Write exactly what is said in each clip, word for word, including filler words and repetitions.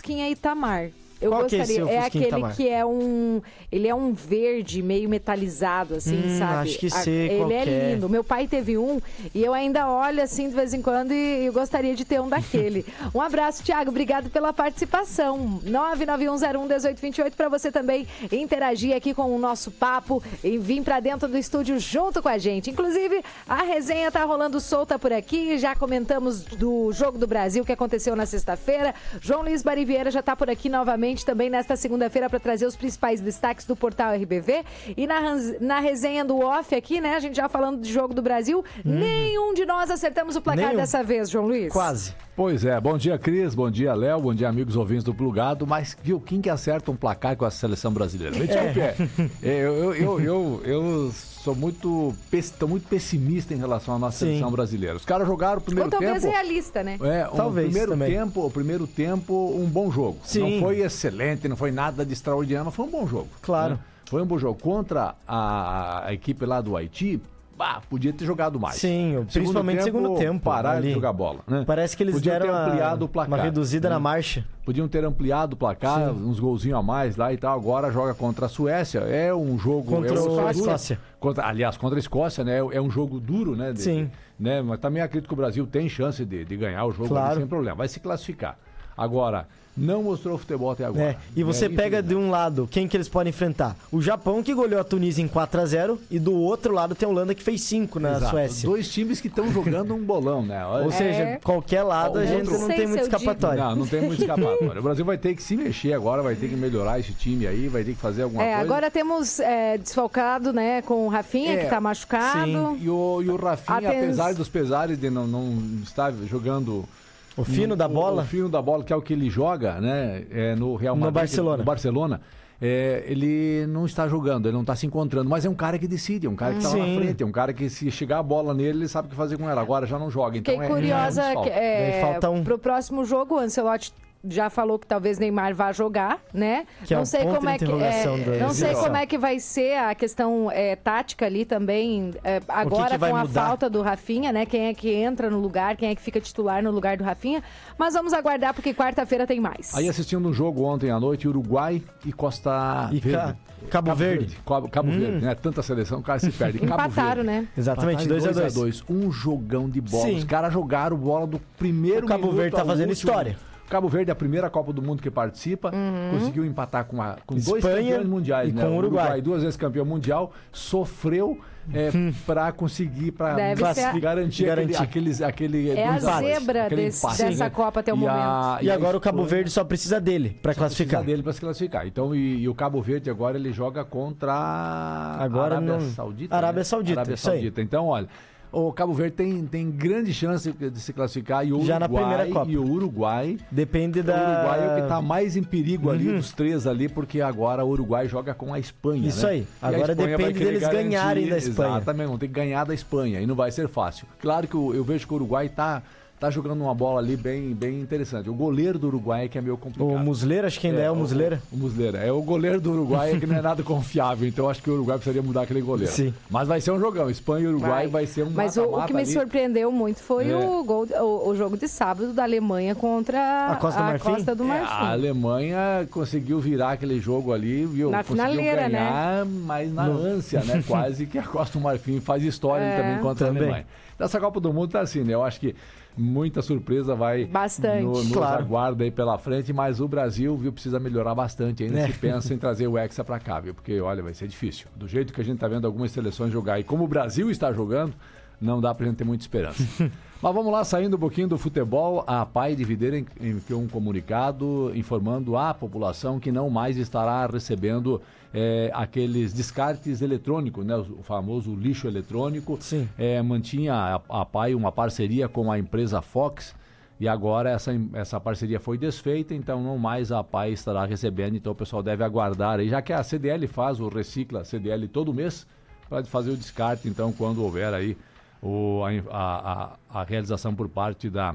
Fusquinha Itamar. Eu Qual gostaria, que é, esse, é Fusquinha aquele Itamar? que é um, ele é um verde meio metalizado, assim, hum, sabe? Acho que A, sei ele qual é que é. lindo. Meu pai teve um e eu ainda olho assim de vez em quando e eu gostaria de ter um daquele. Um abraço, Thiago, obrigado pela participação. nove nove um zero um um oito dois oito para você também interagir aqui com o nosso papo e vir para dentro do estúdio junto com a gente. Inclusive, a resenha tá rolando solta por aqui, já comentamos do Jogo do Brasil que aconteceu na sexta-feira. João Luiz Bariviera já tá por aqui novamente também nesta segunda-feira para trazer os principais destaques do portal R B V. E na, na resenha do off aqui, né, a gente já falando de Jogo do Brasil, hum. nenhum de nós acertamos o placar nenhum. dessa vez, João Luiz. Quase. Pois é, bom dia Cris, bom dia Léo, bom dia amigos ouvintes do Plugado, mas viu, quem que acerta um placar com a seleção brasileira? Me diga o que é. Eu, eu, eu, eu, eu sou muito, tô muito pessimista em relação à nossa Sim. seleção brasileira. Os caras jogaram o primeiro tempo... Ou talvez tempo, realista, né? É, um talvez primeiro também. tempo, o primeiro tempo, um bom jogo. Sim. Não foi excelente, não foi nada de extraordinário, mas foi um bom jogo. Claro. Né? Foi um bom jogo. Contra a, a equipe lá do Haiti... Ah, podia ter jogado mais. Sim, segundo principalmente no segundo tempo. Parar ali. de jogar bola. Né? Parece que eles Podiam deram ter ampliado o placar, uma reduzida né? na marcha. Podiam ter ampliado o placar, Sim. uns golzinhos a mais lá e tal. Agora joga contra a Suécia. É um jogo... Contra é um a Escócia. Contra, aliás, contra a Escócia, né? É um jogo duro, né? De, Sim. Né? Mas também acredito que o Brasil tem chance de, de ganhar o jogo claro. ali, sem problema. Vai se classificar. Agora... Não mostrou futebol até agora. É, e você é, pega de um lado, quem que eles podem enfrentar? O Japão, que goleou a Tunísia em quatro a zero, e do outro lado tem a Holanda, que fez cinco na Exato. Suécia. Dois times que estão jogando um bolão, né? Ou é. seja, qualquer lado o a gente outro... não tem muito escapatória. Não, não tem muito escapatória. O Brasil vai ter que se mexer agora, vai ter que melhorar esse time aí, vai ter que fazer alguma é, coisa. Agora temos é, desfalcado, né, com o Rafinha, é, que tá machucado. Sim. E o, e o Rafinha, Apenas... apesar dos pesares de não, não estar jogando... O fino no, da bola? O, o fino da bola, que é o que ele joga, né? É, no Real Madrid. No Barcelona. No Barcelona. É, ele não está jogando, ele não está se encontrando, mas é um cara que decide, é um cara que está lá na frente, é um cara que se chegar a bola nele, ele sabe o que fazer com ela. Agora já não joga, então Fiquei é... curiosa, é, é, falta um. pro próximo jogo, o Ancelotti já falou que talvez Neymar vá jogar, né? Que não é sei como é que é, não sei como é que vai ser a questão é, tática ali também é, agora que que com a mudar? falta do Rafinha, né? Quem é que entra no lugar, quem é que fica titular no lugar do Rafinha? Mas vamos aguardar porque quarta-feira tem mais. Aí assistindo um jogo ontem à noite, Uruguai e Costa e Verde. Ca... Cabo, Cabo Verde. Verde. Cabo, Cabo hum. Verde, né? Tanta seleção, o cara se perde. Empataram, Cabo Verde. né? Exatamente, dois a dois. Um jogão de bola. Sim. Os caras jogaram bola do primeiro o Cabo minuto Verde tá fazendo último. história. Cabo Verde é a primeira Copa do Mundo que participa, uhum. conseguiu empatar com, a, com dois Espanha campeões mundiais, e né? com o Uruguai. Uruguai, duas vezes campeão mundial, sofreu é, Hum. para conseguir, para a... garantir, garantir. Aquele, aquele, aquele é a empate, zebra desse, empate, dessa né? Copa até o e momento. A, e, e agora o Cabo Verde só precisa dele para classificar. Precisa dele para se classificar. Então, e, e o Cabo Verde agora ele joga contra agora a Arábia não... Saudita. Arábia né? Saudita. Arábia Saudita. Então, olha, o Cabo Verde tem, tem grande chance de se classificar e o já Uruguai, na primeira Copa. E o Uruguai depende da... O Uruguai é o que está mais em perigo uhum. ali, dos três ali, porque agora o Uruguai joga com a Espanha, Isso né? aí. Agora depende deles garantir, ganharem da Espanha. Exatamente, vão ter que ganhar da Espanha e não vai ser fácil. Claro que eu, eu vejo que o Uruguai está... tá jogando uma bola ali bem, bem interessante. O goleiro do Uruguai é que é meio complicado. O Muslera, acho que ainda é, é o Muslera. O, o Muslera. É o goleiro do Uruguai é que não é nada confiável, então acho que o Uruguai precisaria mudar aquele goleiro. Sim. Mas vai ser um jogão. Espanha e Uruguai vai, vai ser um Mas o, o que me ali. surpreendeu muito foi é. o, gol, o, o jogo de sábado da Alemanha contra a Costa do a Marfim. Costa do Marfim. É, a Alemanha conseguiu virar aquele jogo ali, viu? Na conseguiu finaleira, ganhar, né? mas na no... ânsia, né? Quase que a Costa do Marfim faz história é. também contra também. a Alemanha. Essa Copa do Mundo tá assim, né? Eu acho que muita surpresa vai bastante. no, nos claro. aguarda aí pela frente, mas o Brasil, viu, precisa melhorar bastante ainda, é. se pensa em trazer o Hexa pra cá, viu? Porque, olha, vai ser difícil. Do jeito que a gente tá vendo algumas seleções jogar e como o Brasil está jogando, não dá pra gente ter muita esperança. Mas vamos lá, saindo um pouquinho do futebol, a P A I de Videira enviou um comunicado informando à população que não mais estará recebendo é, aqueles descartes eletrônicos, né, o famoso lixo eletrônico. Sim. É, mantinha a, a P A I uma parceria com a empresa Fox e agora essa, essa parceria foi desfeita, então não mais a P A I estará recebendo, então o pessoal deve aguardar aí, já que a C D L faz o Recicla C D L todo mês, para fazer o descarte, então, quando houver aí O, a, a, a realização por parte da,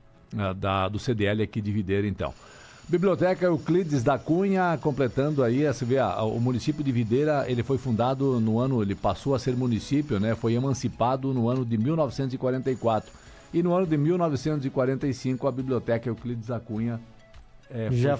da, do C D L aqui de Videira, então. Biblioteca Euclides da Cunha, completando aí, você vê, a, o município de Videira, ele foi fundado no ano, ele passou a ser município, né? Foi emancipado no ano de mil novecentos e quarenta e quatro. E no ano de mil novecentos e quarenta e cinco, a Biblioteca Euclides da Cunha é, já